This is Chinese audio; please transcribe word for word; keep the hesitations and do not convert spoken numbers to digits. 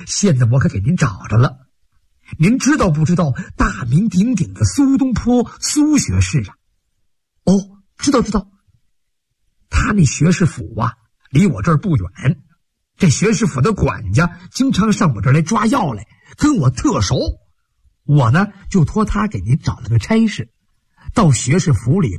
现在我可给您找着了。您知道不知道大名鼎鼎的苏东坡苏学士啊？哦，知道知道。他那学士府啊，离我这儿不远。这学士府的管家经常上我这儿来抓药来，跟我特熟。我呢，就托他给您找了个差事，到学士府里